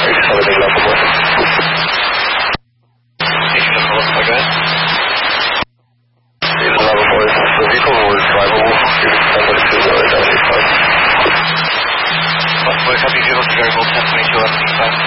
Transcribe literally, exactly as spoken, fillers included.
eighty-seven Locomotive. eighty-seven Locomotive, go ahead. eighty-seven Locomotive, the vehicle was drivable. You can send it to the identity card. Locomotive, copy zero to variable ten twenty-two eleven eighty-five.